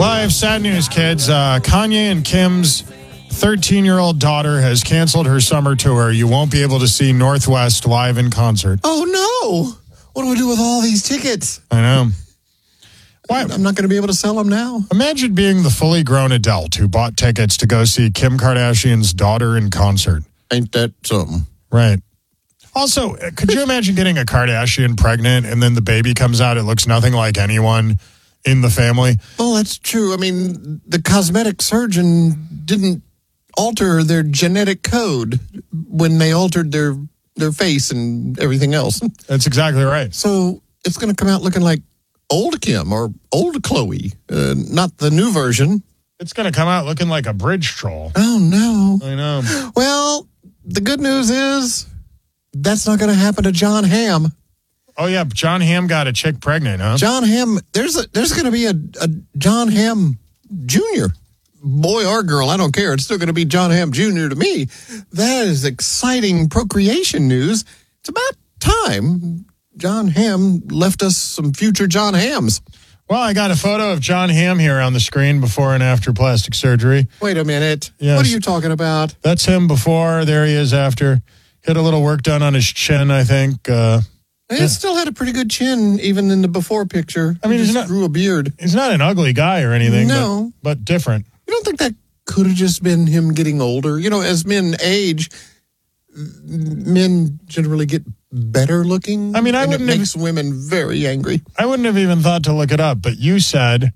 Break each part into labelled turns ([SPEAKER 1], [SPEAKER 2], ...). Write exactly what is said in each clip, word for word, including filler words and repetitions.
[SPEAKER 1] Well, I have sad news, kids. Uh, Kanye and Kim's thirteen-year-old daughter has canceled her summer tour. You won't be able to see Northwest live in concert.
[SPEAKER 2] Oh, no. What do we do with all these tickets?
[SPEAKER 1] I know. Why?
[SPEAKER 2] I'm not going to be able to sell them now.
[SPEAKER 1] Imagine being the fully grown adult who bought tickets to go see Kim Kardashian's daughter in concert.
[SPEAKER 2] Ain't that something?
[SPEAKER 1] Right. Also, could you imagine getting a Kardashian pregnant and then the baby comes out, it looks nothing like anyone in the family?
[SPEAKER 2] Well, that's true. I mean, the cosmetic surgeon didn't alter their genetic code when they altered their their face and everything else.
[SPEAKER 1] That's exactly right.
[SPEAKER 2] So it's going to come out looking like old Kim or old Khloe, uh, not the new version.
[SPEAKER 1] It's going to come out looking like a bridge troll.
[SPEAKER 2] Oh, no.
[SPEAKER 1] I know.
[SPEAKER 2] Well, the good news is that's not going to happen to John Hamm.
[SPEAKER 1] Oh, yeah. John Hamm got a chick pregnant, huh?
[SPEAKER 2] John Hamm, there's a, there's going to be a, a John Hamm Junior Boy or girl, I don't care. It's still going to be John Hamm Junior to me. That is exciting procreation news. It's about time John Hamm left us some future John Hamms.
[SPEAKER 1] Well, I got a photo of John Hamm here on the screen before and after plastic surgery.
[SPEAKER 2] Wait a minute.
[SPEAKER 1] Yes.
[SPEAKER 2] What are you talking about?
[SPEAKER 1] That's him before. There he is after. He had a little work done on his chin, I think. Uh,
[SPEAKER 2] He
[SPEAKER 1] yeah.
[SPEAKER 2] still had a pretty good chin, even in the before picture.
[SPEAKER 1] I mean,
[SPEAKER 2] he
[SPEAKER 1] he's
[SPEAKER 2] just
[SPEAKER 1] not-
[SPEAKER 2] grew a beard.
[SPEAKER 1] he's not an ugly guy or anything.
[SPEAKER 2] No.
[SPEAKER 1] But, but different.
[SPEAKER 2] You don't think that could have just been him getting older? You know, as men age, men generally get better looking.
[SPEAKER 1] I mean, I
[SPEAKER 2] and it
[SPEAKER 1] wouldn't have-
[SPEAKER 2] makes women very angry.
[SPEAKER 1] I wouldn't have even thought to look it up, but you said,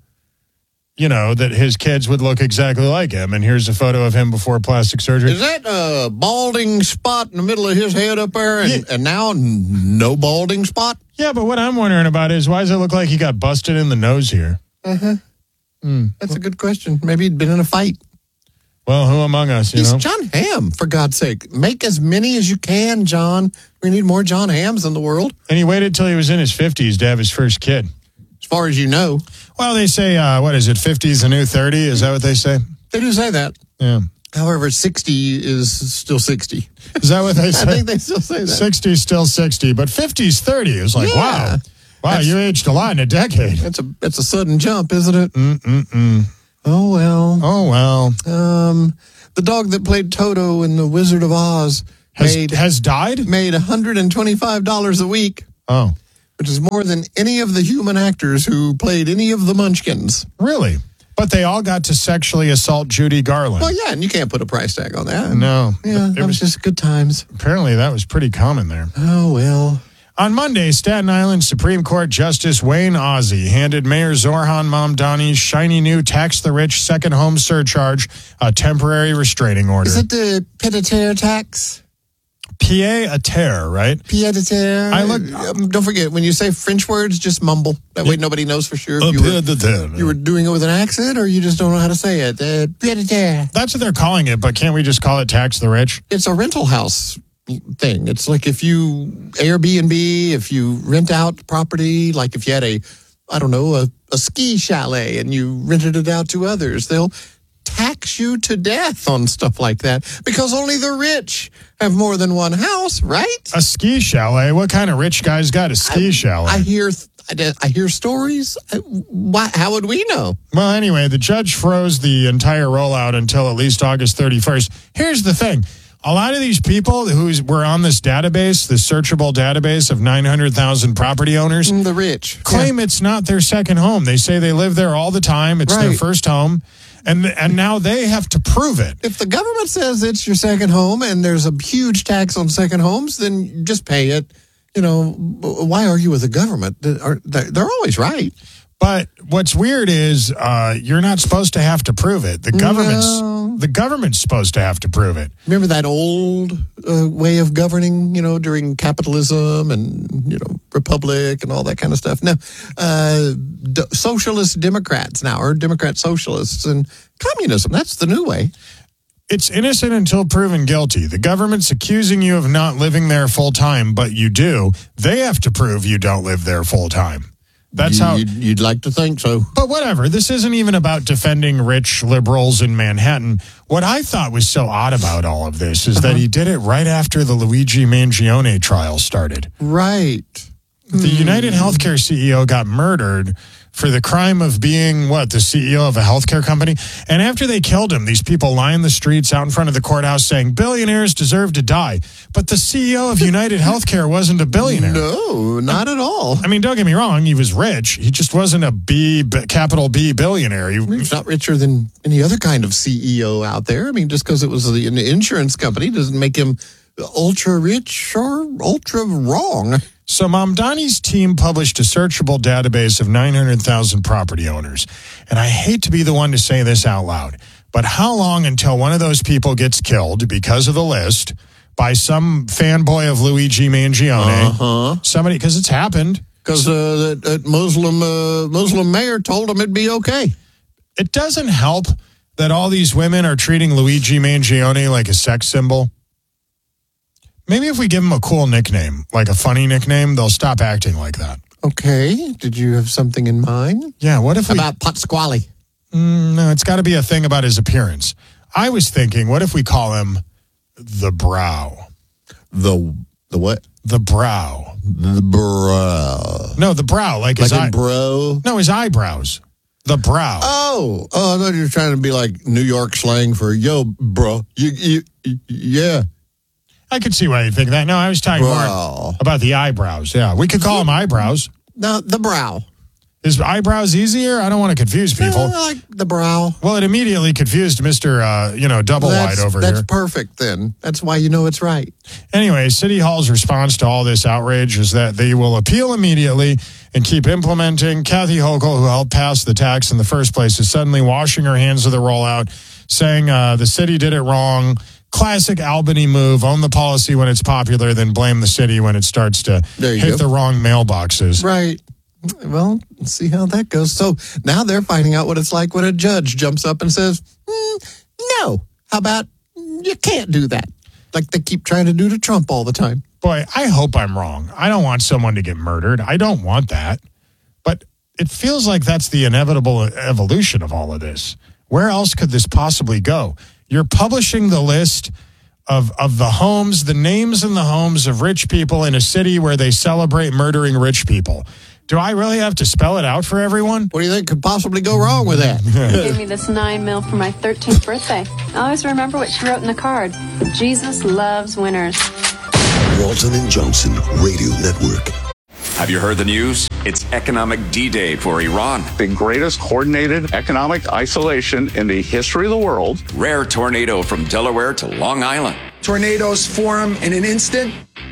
[SPEAKER 1] you know, that his kids would look exactly like him. And here's a photo of him before plastic surgery.
[SPEAKER 2] Is that a balding spot in the middle of his head up there, and,
[SPEAKER 1] Yeah.
[SPEAKER 2] and now n- no balding spot?
[SPEAKER 1] Yeah, but what I'm wondering about is why does it look like he got busted in the nose here?
[SPEAKER 2] Uh-huh.
[SPEAKER 1] Mm.
[SPEAKER 2] That's a good question. Maybe he'd been in a fight.
[SPEAKER 1] Well, who among us, you
[SPEAKER 2] He's
[SPEAKER 1] know?
[SPEAKER 2] John Hamm, for God's sake. Make as many as you can, John. We need more John Hamms in the world,
[SPEAKER 1] And he waited till he was in his fifties to have his first kid.
[SPEAKER 2] as far as you know.
[SPEAKER 1] Well, they say, uh, what is it, fifty is the new thirty? Is that what they say?
[SPEAKER 2] They do say that.
[SPEAKER 1] Yeah.
[SPEAKER 2] However, sixty is still sixty.
[SPEAKER 1] Is that what they say?
[SPEAKER 2] I think they still say that.
[SPEAKER 1] sixty is still sixty, but fifty is thirty. It's like,
[SPEAKER 2] Yeah.
[SPEAKER 1] wow. Wow,
[SPEAKER 2] That's-
[SPEAKER 1] you aged a lot in a decade.
[SPEAKER 2] That's a that's a sudden jump, isn't it?
[SPEAKER 1] Mm-mm-mm.
[SPEAKER 2] Oh, well.
[SPEAKER 1] Oh, well.
[SPEAKER 2] Um, the dog that played Toto in The Wizard of Oz
[SPEAKER 1] Has,
[SPEAKER 2] made,
[SPEAKER 1] has died?
[SPEAKER 2] made one hundred twenty-five dollars a week,
[SPEAKER 1] Oh,
[SPEAKER 2] which is more than any of the human actors who played any of the Munchkins.
[SPEAKER 1] really? But they all got to sexually assault Judy Garland.
[SPEAKER 2] Well, yeah, and you can't put a price tag on that.
[SPEAKER 1] No.
[SPEAKER 2] Yeah,
[SPEAKER 1] It
[SPEAKER 2] that was
[SPEAKER 1] was,
[SPEAKER 2] just good times.
[SPEAKER 1] apparently that was pretty common there.
[SPEAKER 2] Oh, well.
[SPEAKER 1] On Monday, Staten Island Supreme Court Justice Wayne Ozzie handed Mayor Zoran Mamdani's shiny new tax the rich second home surcharge a temporary restraining order.
[SPEAKER 2] Is it the pied-à-terre tax?
[SPEAKER 1] Pied-à-terre, right?
[SPEAKER 2] Pied-à-terre.
[SPEAKER 1] I look-
[SPEAKER 2] Um, don't forget, when you say French words, just mumble. That way nobody knows for sure if you were,
[SPEAKER 1] Pied-à-terre.
[SPEAKER 2] you were doing it with an accent or you just don't know how to say it. Uh, pied-à-terre.
[SPEAKER 1] That's what they're calling it, but can't we just call it tax the rich?
[SPEAKER 2] It's a rental house thing. It's like if you Airbnb, if you rent out property, like if you had a, I don't know, a, a ski chalet and you rented it out to others, they'll tax you to death on stuff like that because only the rich have more than one house, right?
[SPEAKER 1] A ski chalet? What kind of rich guy's got a ski chalet?
[SPEAKER 2] I hear, I, I hear stories. I- Why, how would we know?
[SPEAKER 1] Well, anyway, the judge froze the entire rollout until at least August thirty-first. Here's the thing. A lot of these people who were on this database, this searchable database of nine hundred thousand property owners,
[SPEAKER 2] The rich
[SPEAKER 1] claim it's not their second home. They say they live there all the time. It's their
[SPEAKER 2] Right.
[SPEAKER 1] first home. And and now they have to prove it.
[SPEAKER 2] If the government says it's your second home and there's a huge tax on second homes, then just pay it. You know, why argue with the government? They're they're always right.
[SPEAKER 1] But what's weird is uh, you're not supposed to have to prove it. The government's
[SPEAKER 2] No.
[SPEAKER 1] the government's supposed to have to prove it.
[SPEAKER 2] Remember that old uh, way of governing, you know, during capitalism and, you know, republic and all that kind of stuff? No, uh, d- socialist Democrats now are Democrat socialists and communism. That's the new way.
[SPEAKER 1] It's innocent until proven guilty. The government's accusing you of not living there full time, but you do. They have to prove you don't live there full time. That's
[SPEAKER 2] You-
[SPEAKER 1] how.
[SPEAKER 2] You'd, you'd like to think so.
[SPEAKER 1] But whatever. This isn't even about defending rich liberals in Manhattan. What I thought was so odd about all of this is that he did it right after the Luigi Mangione trial started.
[SPEAKER 2] Right.
[SPEAKER 1] The United Healthcare C E O got murdered for the crime of being, what, the C E O of a healthcare company. And after they killed him, these people line the streets out in front of the courthouse saying billionaires deserve to die. But the C E O of United Healthcare wasn't a billionaire.
[SPEAKER 2] No, not at all.
[SPEAKER 1] I mean, don't get me wrong. He was rich. He just wasn't a B, capital B billionaire. He,
[SPEAKER 2] He's not richer than any other kind of C E O out there. I mean, just because it was the, an insurance company doesn't make him ultra rich or ultra wrong.
[SPEAKER 1] So Mamdani's team published a searchable database of nine hundred thousand property owners. And I hate to be the one to say this out loud, but how long until one of those people gets killed because of the list by some fanboy of Luigi Mangione?
[SPEAKER 2] Uh-huh.
[SPEAKER 1] Somebody, because it's happened.
[SPEAKER 2] Because uh, that, that Muslim, uh, Muslim mayor told him it'd be okay.
[SPEAKER 1] It doesn't help that all these women are treating Luigi Mangione like a sex symbol. Maybe if we give him a cool nickname, like a funny nickname, they'll stop acting like that.
[SPEAKER 2] Okay. Did you have something in mind?
[SPEAKER 1] Yeah, what if we...
[SPEAKER 2] About Pasquale?
[SPEAKER 1] Mm, no, it's got to be a thing about his appearance. I was thinking, what if we call him the Brow?
[SPEAKER 2] The the what?
[SPEAKER 1] The Brow.
[SPEAKER 2] The Brow.
[SPEAKER 1] No, the Brow, like,
[SPEAKER 2] Like
[SPEAKER 1] his
[SPEAKER 2] in
[SPEAKER 1] eye-
[SPEAKER 2] bro?
[SPEAKER 1] No, his eyebrows. The Brow.
[SPEAKER 2] Oh, oh, I thought you were trying to be like New York slang for, yo, bro. You, you, you yeah.
[SPEAKER 1] I could see why you think that. No, I was talking
[SPEAKER 2] Brow.
[SPEAKER 1] more about the eyebrows. Yeah, we could call him eyebrows.
[SPEAKER 2] No, the brow.
[SPEAKER 1] Is eyebrows easier? I don't want to confuse people.
[SPEAKER 2] Uh, I like the brow.
[SPEAKER 1] Well, it immediately confused Mister Uh, you know, double
[SPEAKER 2] That's,
[SPEAKER 1] wide over
[SPEAKER 2] that's
[SPEAKER 1] here.
[SPEAKER 2] perfect then. That's why you know it's right.
[SPEAKER 1] Anyway, City Hall's response to all this outrage is that they will appeal immediately and keep implementing. Kathy Hochul, who helped pass the tax in the first place, is suddenly washing her hands of the rollout, saying uh, the city did it wrong. Classic Albany move, own the policy when it's popular, then blame the city when it starts to
[SPEAKER 2] There you
[SPEAKER 1] hit
[SPEAKER 2] go.
[SPEAKER 1] the wrong mailboxes.
[SPEAKER 2] Right. Well, let's see how that goes. So now they're finding out what it's like when a judge jumps up and says, mm, no, how about you can't do that? Like they keep trying to do to Trump all the time.
[SPEAKER 1] Boy, I hope I'm wrong. I don't want someone to get murdered. I don't want that. But it feels like that's the inevitable evolution of all of this. Where else could this possibly go? You're publishing the list of, of the homes, the names in the homes of rich people in a city where they celebrate murdering rich people. Do I really have to spell it out for everyone?
[SPEAKER 2] What do you think could possibly go wrong with that?
[SPEAKER 3] She gave me this nine mil for my thirteenth birthday. I always remember what she wrote in the card. Jesus loves winners.
[SPEAKER 4] Walton and Johnson Radio Network.
[SPEAKER 5] Have you heard the news? It's Economic D-Day for Iran.
[SPEAKER 6] The greatest coordinated economic isolation in the history of the world.
[SPEAKER 5] Rare tornado from Delaware to Long Island.
[SPEAKER 7] Tornadoes form in an instant.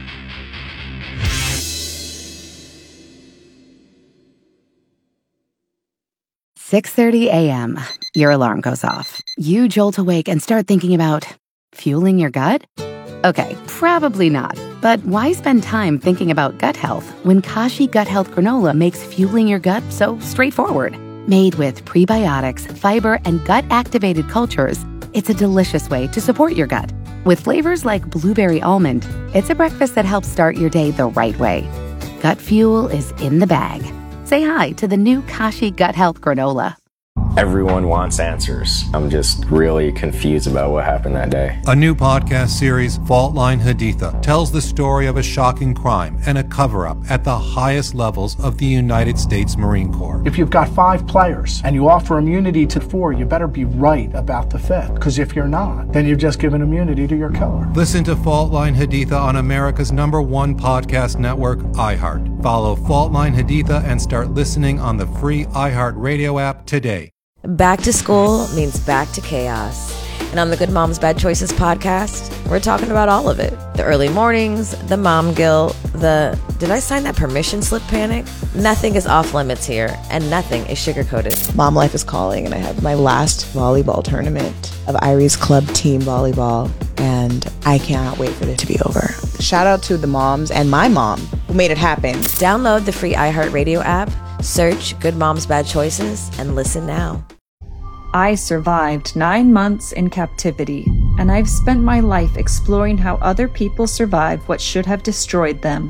[SPEAKER 8] six thirty a.m. Your alarm goes off. You jolt awake and start thinking about fueling your gut? Okay, probably not. But why spend time thinking about gut health when Kashi Gut Health Granola makes fueling your gut so straightforward? Made with prebiotics, fiber, and gut-activated cultures, it's a delicious way to support your gut. With flavors like blueberry almond, it's a breakfast that helps start your day the right way. Gut fuel is in the bag. Say hi to the new Kashi Gut Health Granola.
[SPEAKER 9] Everyone wants answers. I'm just really confused about what happened that day.
[SPEAKER 10] A new podcast series, Fault Line Haditha, tells the story of a shocking crime and a cover-up at the highest levels of the United States Marine Corps.
[SPEAKER 11] If you've got five players and you offer immunity to four, you better be right about the fifth. Because if you're not, then you've just given immunity to your killer.
[SPEAKER 10] Listen to Fault Line Haditha on America's number one podcast network, iHeart. Follow Fault Line Haditha and start listening on the free iHeart Radio app today.
[SPEAKER 12] Back to school means back to chaos. And on the Good Moms Bad Choices podcast, we're talking about all of it. The early mornings, the mom guilt, the did I sign that permission slip panic? Nothing is off limits here, and nothing is sugar-coated.
[SPEAKER 13] Mom life is calling, and I have my last volleyball tournament of Irie's club team volleyball, and I cannot wait for it to be over. Shout out to the moms and my mom who made it happen.
[SPEAKER 12] Download the free iHeartRadio app, search Good Moms Bad Choices, and listen now.
[SPEAKER 14] I survived nine months in captivity, and I've spent my life exploring how other people survive what should have destroyed them.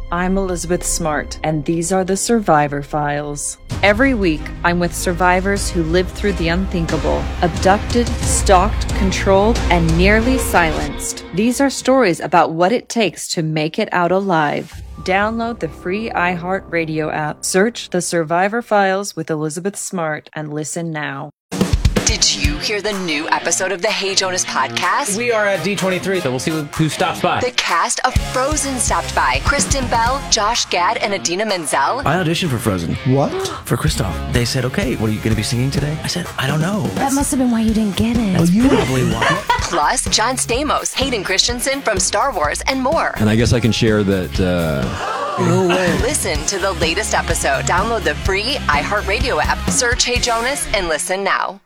[SPEAKER 14] I'm Elizabeth Smart, and these are the Survivor Files. Every week, I'm with survivors who lived through the unthinkable, abducted, stalked, controlled, and nearly silenced. These are stories about what it takes to make it out alive. Download the free iHeartRadio app, search The Survivor Files with Elizabeth Smart, and listen now.
[SPEAKER 15] Did you hear the new episode of the Hey Jonas podcast?
[SPEAKER 16] We are at D twenty-three, so we'll see who stops by.
[SPEAKER 15] The cast of Frozen stopped by. Kristen Bell, Josh Gad, and Idina Menzel.
[SPEAKER 17] I auditioned for Frozen.
[SPEAKER 2] What?
[SPEAKER 17] For Kristoff. They said, okay, what are you going to be singing today? I said, I don't know.
[SPEAKER 12] That must have been why you didn't get it.
[SPEAKER 17] That's well, probably why.
[SPEAKER 15] Plus, John Stamos, Hayden Christensen from Star Wars, and more.
[SPEAKER 18] And I guess I can share that... Uh...
[SPEAKER 15] No way. Listen to the latest episode. Download the free iHeartRadio app. Search Hey Jonas and listen now.